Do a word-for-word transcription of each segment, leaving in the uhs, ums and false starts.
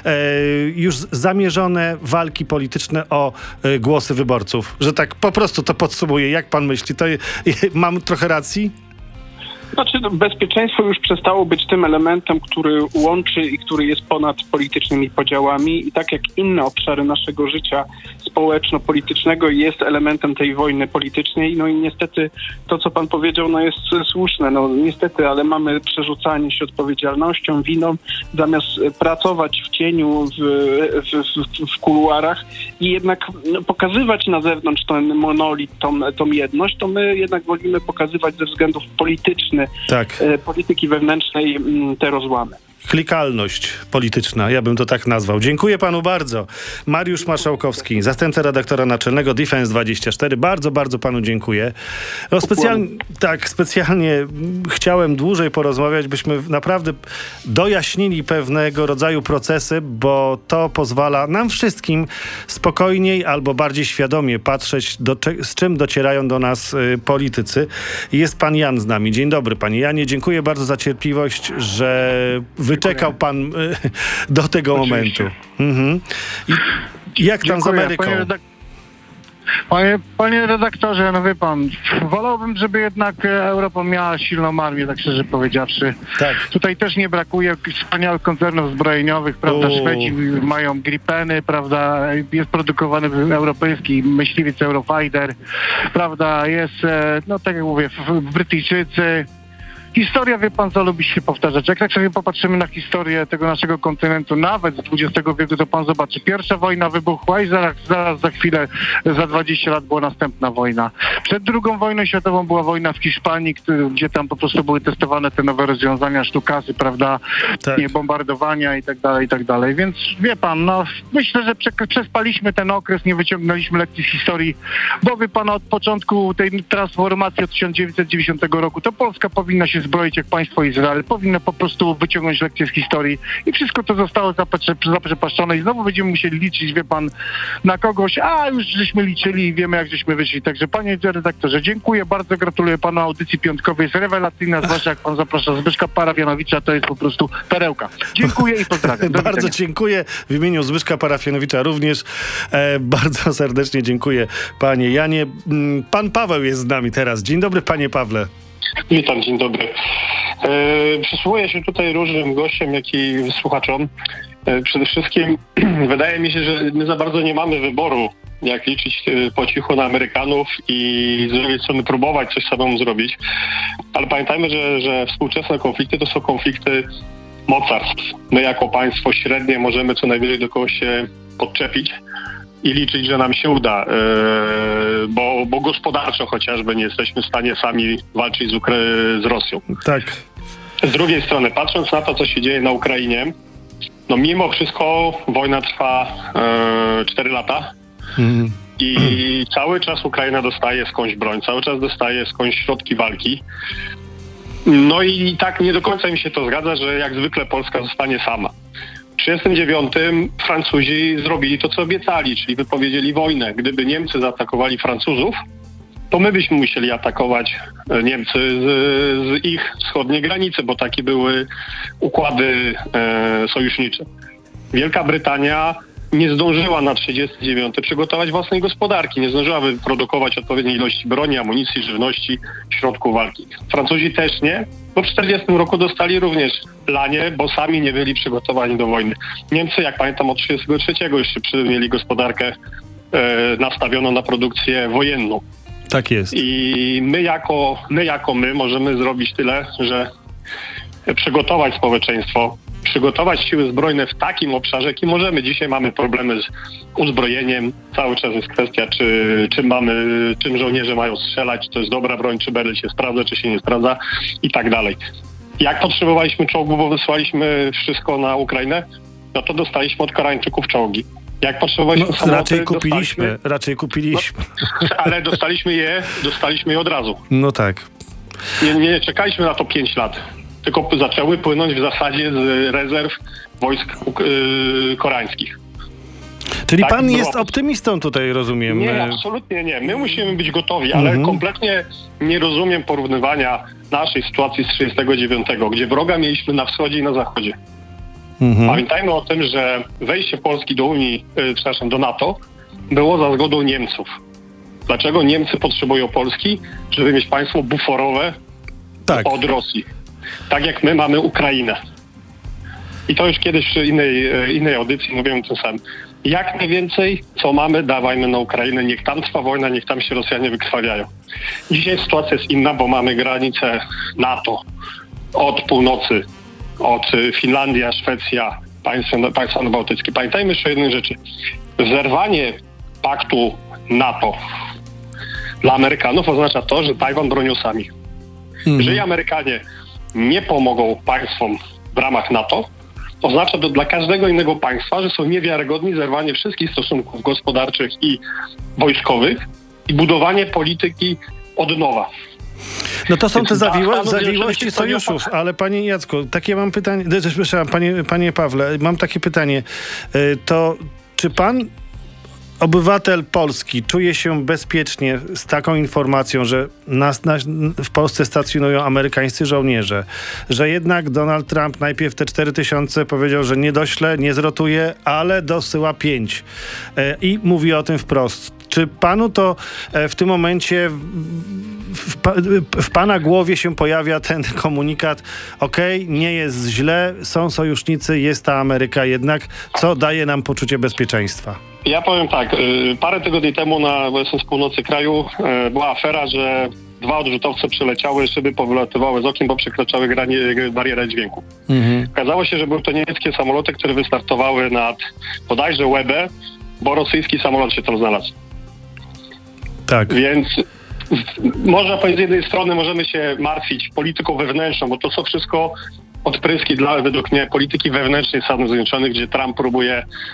już zamierzone walki polityczne o głosy wyborców. Że tak po prostu to podsumuję. Jak pan myśli? To mam trochę racji? Znaczy, no, bezpieczeństwo już przestało być tym elementem, który łączy i który jest ponad politycznymi podziałami i tak jak inne obszary naszego życia społeczno-politycznego jest elementem tej wojny politycznej. No i niestety to, co pan powiedział, no jest słuszne. No niestety, ale mamy przerzucanie się odpowiedzialnością, winą, zamiast pracować w cieniu, w, w, w, w kuluarach i jednak no, pokazywać na zewnątrz ten monolit, tą, tą jedność, to my jednak wolimy pokazywać ze względów politycznych, tak. polityki wewnętrznej te rozłamy. Klikalność polityczna, ja bym to tak nazwał. Dziękuję panu bardzo. Mariusz Marszałkowski, zastępca redaktora naczelnego Defense dwadzieścia cztery. Bardzo, bardzo panu dziękuję. No specjalnie, tak, specjalnie chciałem dłużej porozmawiać, byśmy naprawdę dojaśnili pewnego rodzaju procesy, bo to pozwala nam wszystkim spokojniej albo bardziej świadomie patrzeć, do, z czym docierają do nas y, politycy. Jest pan Jan z nami. Dzień dobry, panie Janie. Dziękuję bardzo za cierpliwość, że wyczekał pan y, do tego Oczywiście. momentu. Mhm. I jak tam Dziękuję. z Ameryką? Panie, redak- panie, panie redaktorze, no wie pan, wolałbym, żeby jednak Europa miała silną armię, tak szczerze powiedziawszy. Tak. Tutaj też nie brakuje wspaniałych koncernów zbrojeniowych, prawda? U. Szwedzi mają Gripeny, prawda? Jest produkowany europejski myśliwiec Eurofighter, prawda? Jest, no tak jak mówię, Brytyjczycy. Historia, wie pan co, lubi się powtarzać. Jak tak sobie popatrzymy na historię tego naszego kontynentu, nawet z dwudziestego wieku, to pan zobaczy, pierwsza wojna wybuchła i zaraz, zaraz za chwilę, za dwadzieścia lat była następna wojna. Przed drugą wojną światową była wojna w Hiszpanii, który, gdzie tam po prostu były testowane te nowe rozwiązania, sztukasy, prawda, Tak. nie, bombardowania i tak dalej, i tak dalej. Więc wie pan, no myślę, że prze, przespaliśmy ten okres, nie wyciągnęliśmy lekcji z historii, bo wie pan, od początku tej transformacji od tysiąc dziewięćset dziewięćdziesiątego roku, to Polska powinna się zbroić jak państwo Izrael, powinno po prostu wyciągnąć lekcje z historii i wszystko to zostało zaprzepaszczone i znowu będziemy musieli liczyć, wie pan, na kogoś, a już żeśmy liczyli i wiemy, jak żeśmy wyszli. Także panie redaktorze, dziękuję bardzo, gratuluję panu audycji piątkowej, jest rewelacyjna, zwłaszcza jak pan zaprasza Zbyszka Parafianowicza, to jest po prostu perełka. Dziękuję i pozdrawiam. Do Bardzo widzenia. dziękuję w imieniu Zbyszka Parafianowicza również. E, bardzo serdecznie dziękuję, panie Janie. Pan Paweł jest z nami teraz. Dzień dobry, panie Pawle. Witam, dzień dobry. E, przysłuchuję się tutaj różnym gościom, jak i słuchaczom. E, przede wszystkim wydaje mi się, że my za bardzo nie mamy wyboru, jak liczyć e, po cichu na Amerykanów i z drugiej strony próbować coś samemu zrobić. Ale pamiętajmy, że, że współczesne konflikty to są konflikty mocarstw. My jako państwo średnie możemy co najwyżej do kogoś się podczepić i liczyć, że nam się uda, yy, bo, bo gospodarczo chociażby nie jesteśmy w stanie sami walczyć z, Ukra- z Rosją. Tak. Z drugiej strony, patrząc na to, co się dzieje na Ukrainie, no mimo wszystko wojna trwa yy, cztery lata Mhm. i cały czas Ukraina dostaje skądś broń, cały czas dostaje skądś środki walki. No i tak nie do końca mi się to zgadza, że jak zwykle Polska zostanie sama. W tysiąc dziewięćset trzydziestym dziewiątym Francuzi zrobili to, co obiecali, czyli wypowiedzieli wojnę. Gdyby Niemcy zaatakowali Francuzów, to my byśmy musieli atakować Niemcy z, z ich wschodniej granicy, bo takie były układy e, sojusznicze. Wielka Brytania nie zdążyła na trzydziesty dziewiąty przygotować własnej gospodarki, nie zdążyła wyprodukować odpowiedniej ilości broni, amunicji, żywności, środków walki. Francuzi też nie, bo w czterdziestym roku dostali również lanie, bo sami nie byli przygotowani do wojny. Niemcy, jak pamiętam, od trzydziestego trzeciego jeszcze mieli gospodarkę e, nastawioną na produkcję wojenną. Tak jest. I my jako, my jako my możemy zrobić tyle, że przygotować społeczeństwo, przygotować siły zbrojne w takim obszarze, jaki możemy. Dzisiaj mamy problemy z uzbrojeniem. Cały czas jest kwestia, czy, czy mamy, czym żołnierze mają strzelać, czy to jest dobra broń, czy berel się sprawdza, czy się nie sprawdza i tak dalej. Jak potrzebowaliśmy czołgów, bo wysłaliśmy wszystko na Ukrainę, no to dostaliśmy od Koreańczyków czołgi. Jak potrzebowaliśmy No, samoloty, raczej kupiliśmy, dostaliśmy, raczej kupiliśmy. no, ale dostaliśmy je, dostaliśmy je od razu. No tak. Nie, nie czekaliśmy na to pięć lat, tylko zaczęły płynąć w zasadzie z rezerw wojsk yy, koreańskich. Czyli Tak pan było. jest optymistą tutaj, rozumiem. Nie, absolutnie nie. My musimy być gotowi, ale Mhm. kompletnie nie rozumiem porównywania naszej sytuacji z tysiąc dziewięćset trzydziestego dziewiątego, gdzie wroga mieliśmy na wschodzie i na zachodzie. Mhm. Pamiętajmy o tym, że wejście Polski do Unii, yy, przepraszam, do NATO było za zgodą Niemców. Dlaczego Niemcy potrzebują Polski? Żeby mieć państwo buforowe tak. od Rosji. Tak jak my mamy Ukrainę. I to już kiedyś w innej, innej audycji mówiłem tym samym. Jak najwięcej, co mamy, dawajmy na Ukrainę. Niech tam trwa wojna, niech tam się Rosjanie wykrwawiają. Dzisiaj sytuacja jest inna, bo mamy granicę NATO od północy, od Finlandia, Szwecja, państwa, państwa bałtyckie. Pamiętajmy jeszcze o jednej rzeczy. Zerwanie paktu NATO dla Amerykanów oznacza to, że Tajwan bronią sami. Mhm. Jeżeli Amerykanie nie pomogą państwom w ramach NATO, oznacza to dla każdego innego państwa, że są niewiarygodni, zerwanie wszystkich stosunków gospodarczych i wojskowych i budowanie polityki od nowa. No to są te zawiło, zawiłości sojuszów, ale panie Jacku, takie mam pytanie, przepraszam, panie, panie Pawle, mam takie pytanie, to czy pan obywatel Polski czuje się bezpiecznie z taką informacją, że nas, nas, w Polsce stacjonują amerykańscy żołnierze, że jednak Donald Trump najpierw te cztery tysiące powiedział, że nie dośle, nie zrotuje, ale dosyła pięć e, i mówi o tym wprost. Czy panu to e, w tym momencie w, w, w pana głowie się pojawia ten komunikat, okej, okay, nie jest źle, są sojusznicy, jest ta Ameryka jednak, co daje nam poczucie bezpieczeństwa? Ja powiem tak, parę tygodni temu na bo jestem z północy kraju była afera, że dwa odrzutowce przyleciały, szyby powylatywały z okien, bo przekraczały grani- barierę dźwięku. Mhm. Okazało się, że były to niemieckie samoloty, które wystartowały nad bodajże Łebę, bo rosyjski samolot się tam znalazł. Tak. Więc można powiedzieć, z jednej strony możemy się martwić polityką wewnętrzną, bo to są wszystko odpryski dla, według mnie, polityki wewnętrznej Stanów Zjednoczonych, gdzie Trump próbuje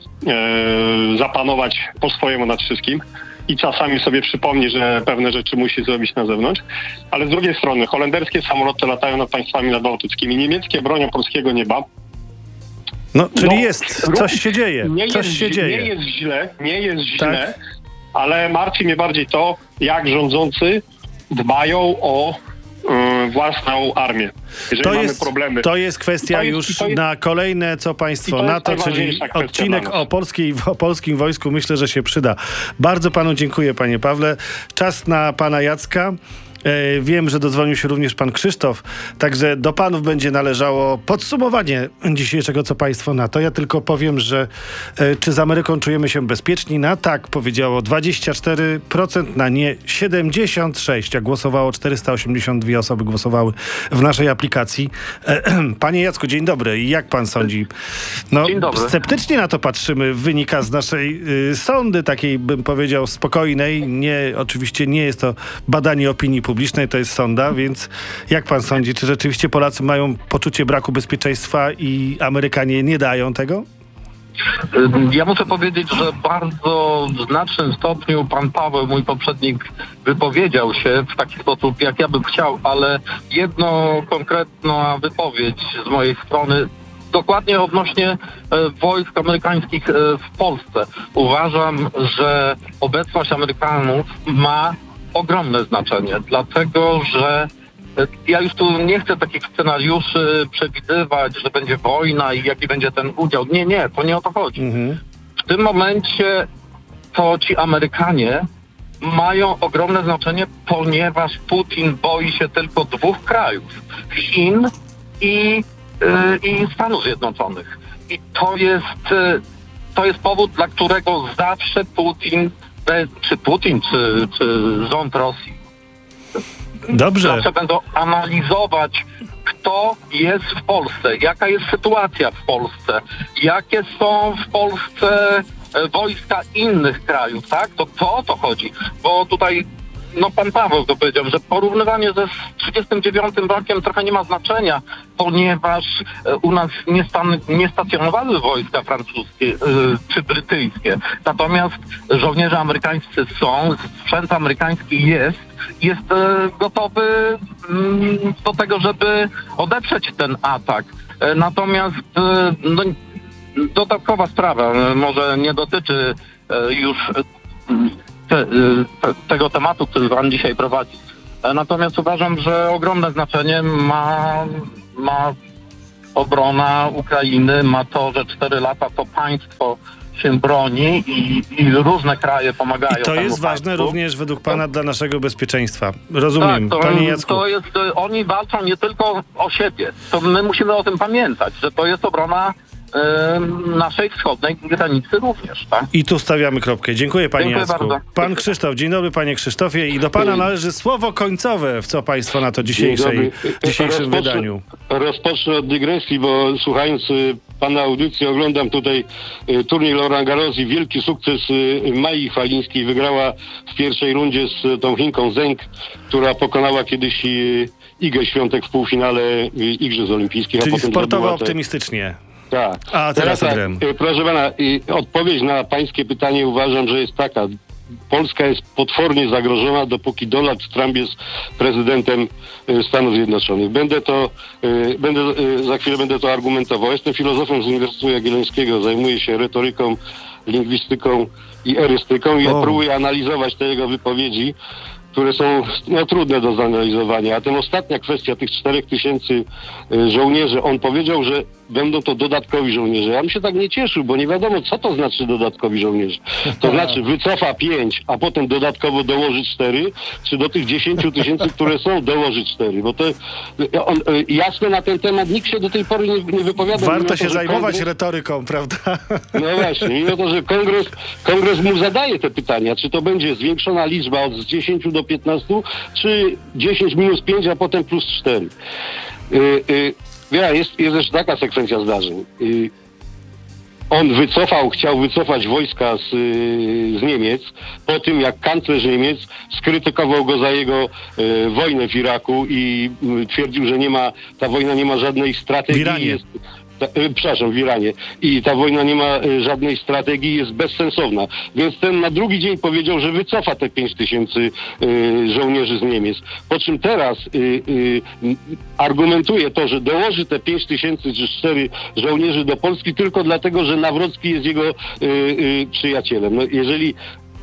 e, zapanować po swojemu nad wszystkim i czasami sobie przypomni, że pewne rzeczy musi zrobić na zewnątrz. Ale z drugiej strony holenderskie samoloty latają nad państwami nadbałtyckimi, niemieckie bronią polskiego nieba. No, czyli no, jest, coś się dzieje, nie coś jest, się dzieje. Nie jest źle, nie jest tak? źle, ale martwi mnie bardziej to, jak rządzący dbają o y, własną armię. Jeżeli to mamy jest, problemy. To jest kwestia to jest, już to jest, na kolejne co państwo NATO, czyli odcinek o, polskiej, o polskim wojsku. Myślę, że się przyda. Bardzo panu dziękuję, panie Pawle. Czas na pana Jacka. E, wiem, że dodzwonił się również pan Krzysztof, także do panów będzie należało podsumowanie dzisiejszego Co Państwo NATO. Ja tylko powiem, że e, czy z Ameryką czujemy się bezpieczni? Na tak powiedziało dwadzieścia cztery procent, na nie siedemdziesiąt sześć procent, a głosowało czterysta osiemdziesiąt dwie osoby głosowały w naszej aplikacji. E, panie Jacku, dzień dobry. Jak pan sądzi? No, dzień dobry. Sceptycznie na to patrzymy. Wynika z naszej y, sondy, takiej bym powiedział spokojnej. Nie, oczywiście nie jest to badanie opinii publicznej, to jest sonda, więc jak pan sądzi, czy rzeczywiście Polacy mają poczucie braku bezpieczeństwa i Amerykanie nie dają tego? Ja muszę powiedzieć, że bardzo w znacznym stopniu pan Paweł, mój poprzednik, wypowiedział się w taki sposób, jak ja bym chciał, ale jedno konkretna wypowiedź z mojej strony dokładnie odnośnie e, wojsk amerykańskich e, w Polsce. Uważam, że obecność Amerykanów ma ogromne znaczenie, dlatego że ja już tu nie chcę takich scenariuszy przewidywać, że będzie wojna i jaki będzie ten udział. Nie, nie, to nie o to chodzi. Mhm. W tym momencie to ci Amerykanie mają ogromne znaczenie, ponieważ Putin boi się tylko dwóch krajów. Chin i, yy, i Stanów Zjednoczonych. I to jest, yy, to jest powód, dla którego zawsze Putin, czy Putin, czy, czy rząd Rosji Dobrze. zawsze będą analizować, kto jest w Polsce, jaka jest sytuacja w Polsce, jakie są w Polsce wojska innych krajów, tak? To, to o to chodzi, bo tutaj no pan Paweł to powiedział, że porównywanie ze trzydziestym dziewiątym rokiem trochę nie ma znaczenia, ponieważ u nas nie, stan, nie stacjonowały wojska francuskie yy, czy brytyjskie. Natomiast żołnierze amerykańscy są, sprzęt amerykański jest, jest yy, gotowy yy, do tego, żeby odeprzeć ten atak. Yy, natomiast yy, no, dodatkowa sprawa, yy, może nie dotyczy yy, już yy, Te, te, tego tematu, który pan dzisiaj prowadzi. Natomiast uważam, że ogromne znaczenie ma, ma obrona Ukrainy ma to, że cztery lata to państwo się broni i, i różne kraje pomagają. I to temu jest ważne państwu. również według pana dla naszego bezpieczeństwa. Rozumiem. Tak, to, Panie Jacku. to jest, to oni walczą nie tylko o siebie. To my musimy o tym pamiętać, że to jest obrona e, naszej wschodniej granicy również, tak? I tu stawiamy kropkę. Dziękuję, panie Dziękuję Jacku. bardzo. Pan Krzysztof, dzień dobry, panie Krzysztofie. I do pana należy słowo końcowe. W co państwo na to dzisiejszej, Dzień dobry. dzisiejszym Rozpocznę- wydaniu? Rozpocznę od dygresji, bo słuchając y, pana audycji oglądam tutaj y, turniej Roland Garros i wielki sukces y, Mai Chwalińskiej. Wygrała w pierwszej rundzie z y, tą Chinką Zeng, która pokonała kiedyś y, Igę Świątek w półfinale y, Igrzysk Olimpijskich. Czyli a potem sportowo zdobyła te- optymistycznie. Tak. A, teraz tak, odrem. y, proszę pana, y, odpowiedź na pańskie pytanie uważam, że jest taka. Polska jest potwornie zagrożona, dopóki Donald Trump jest prezydentem y, Stanów Zjednoczonych. Będę to, y, będę, y, za chwilę będę to argumentował. Jestem filozofem z Uniwersytetu Jagiellońskiego, zajmuję się retoryką, lingwistyką i erystyką i ja O. próbuję analizować te jego wypowiedzi, które są no, trudne do zanalizowania. A ten ostatnia kwestia tych czterech tysięcy y, żołnierzy, on powiedział, że będą to dodatkowi żołnierze. Ja bym się tak nie cieszył, bo nie wiadomo, co to znaczy dodatkowi żołnierze. To znaczy wycofa pięć, a potem dodatkowo dołoży cztery, czy do tych dziesięciu tysięcy, które są, dołoży cztery. Bo to y, on, y, jasne na ten temat nikt się do tej pory nie, nie wypowiadał. Warto mimo się to, że zajmować Kongres- retoryką, prawda? No właśnie, mimo to, że kongres, kongres mu zadaje te pytania, czy to będzie zwiększona liczba od dziesięciu do piętnastu, czy dziesięć minus pięć, a potem plus cztery. Yy, yy, ja, jest, jest też taka sekwencja zdarzeń. Yy, on wycofał, chciał wycofać wojska z, yy, z Niemiec po tym, jak kanclerz Niemiec skrytykował go za jego yy, wojnę w Iraku i yy, twierdził, że nie ma, ta wojna nie ma żadnej strategii. W Iranie. Jest, ta, y, przepraszam, w Iranie. I ta wojna nie ma y, żadnej strategii, jest bezsensowna. Więc ten na drugi dzień powiedział, że wycofa te pięć tysięcy y, żołnierzy z Niemiec. Po czym teraz y, y, argumentuje to, że dołoży te pięć tysięcy czy cztery żołnierzy do Polski tylko dlatego, że Nawrocki jest jego y, y, przyjacielem. No, jeżeli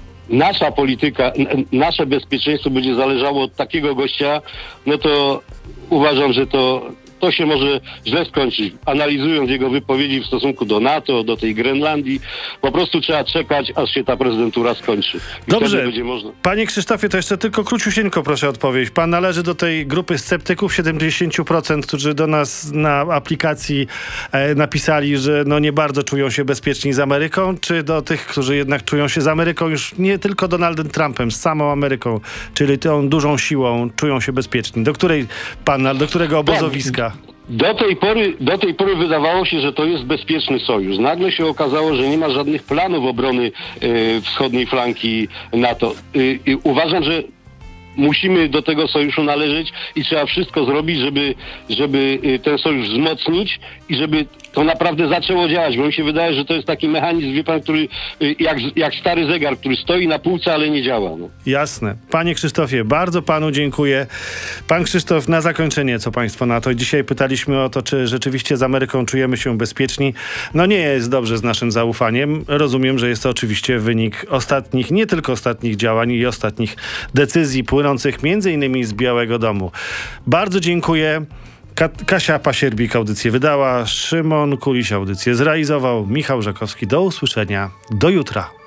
nasza polityka, n- nasze bezpieczeństwo będzie zależało od takiego gościa, no to uważam, że to to się może źle skończyć. Analizując jego wypowiedzi w stosunku do NATO, do tej Grenlandii, po prostu trzeba czekać, aż się ta prezydentura skończy. I Dobrze. wtedy będzie można. Panie Krzysztofie, to jeszcze tylko króciusieńko proszę odpowiedzieć. Pan należy do tej grupy sceptyków, siedemdziesiąt procent, którzy do nas na aplikacji e, napisali, że no nie bardzo czują się bezpieczni z Ameryką, czy do tych, którzy jednak czują się z Ameryką, już nie tylko Donaldem Trumpem, z samą Ameryką, czyli tą dużą siłą, czują się bezpieczni? Do której pana, do którego obozowiska? Do tej pory, do tej pory wydawało się, że to jest bezpieczny sojusz. Nagle się okazało, że nie ma żadnych planów obrony e, wschodniej flanki NATO. E, e, uważam, że musimy do tego sojuszu należeć i trzeba wszystko zrobić, żeby, żeby e, ten sojusz wzmocnić i żeby to naprawdę zaczęło działać, bo mi się wydaje, że to jest taki mechanizm, wie pan, który e, jak, jak stary zegar, który stoi na półce, ale nie działa. No. Jasne. Panie Krzysztofie, bardzo panu dziękuję. Pan Krzysztof, na zakończenie, co państwo na to? Dzisiaj pytaliśmy o to, czy rzeczywiście z Ameryką czujemy się bezpieczni. No nie jest dobrze z naszym zaufaniem. Rozumiem, że jest to oczywiście wynik ostatnich, nie tylko ostatnich działań i ostatnich decyzji płynących między innymi z Białego Domu. Bardzo dziękuję. Ka- Kasia Pasierbik audycję wydała, Szymon Kuliś audycję zrealizował, Michał Żakowski. Do usłyszenia. Do jutra.